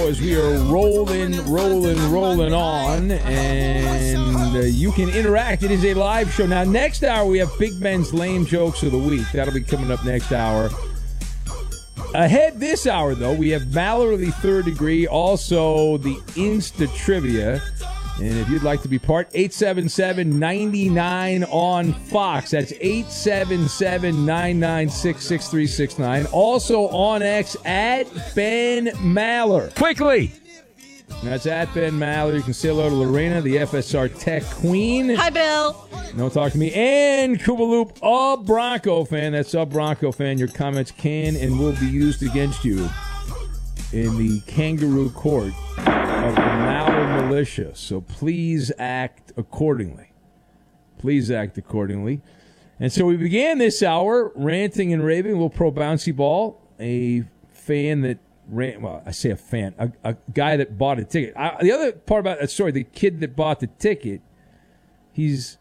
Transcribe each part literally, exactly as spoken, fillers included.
as we are rolling, rolling, rolling on, and uh, you can interact. It is a live show. Now, next hour, we have Big Ben's Lame Jokes of the Week. That'll be coming up next hour. Ahead this hour, though, we have Valor of the Third Degree, also the Insta Trivia. And if you'd like to be part, eight seven seven, nine nine on Fox. That's eight seven seven, nine nine six, six three six nine. Also on X, at Ben Maller. Quickly. That's at Ben Maller. You can say hello to Lorena, the F S R Tech Queen. Hi, Bill. No talk to me. And Kubaloop, a Bronco fan. That's a Bronco fan. Your comments can and will be used against you in the kangaroo court of the Maller militia. So please act accordingly. Please act accordingly. And so we began this hour ranting and raving a little pro bouncy ball. A fan that ran, well, I say a fan, a, a guy that bought a ticket. I, the other part about that story, the kid that bought the ticket, he's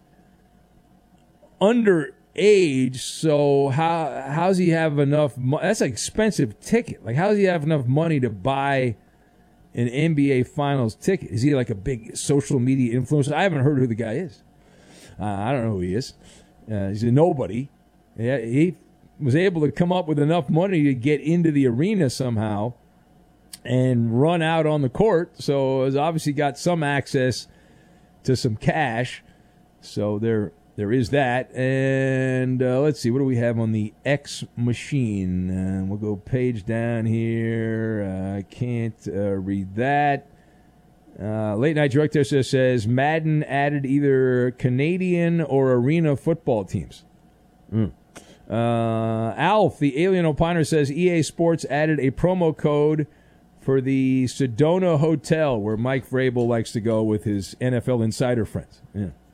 underage, so how how's he have enough money? That's an expensive ticket. Like, how does he have enough money to buy an N B A Finals ticket? Is he like a big social media influencer? I haven't heard who the guy is. Uh, I don't know who he is. Uh, he's a nobody. Yeah, he was able to come up with enough money to get into the arena somehow and run out on the court. So has obviously got some access to some cash. So there, there is that. And uh, let's see, what do we have on the X machine? Uh, we'll go page down here. I uh, can't uh, read that. Uh, late Night Director says, says Madden added either Canadian or arena football teams. Mm. Uh, Alf, the Alien Opiner, says E A Sports added a promo code for the Sedona Hotel where Mike Vrabel likes to go with his N F L insider friends. Yeah.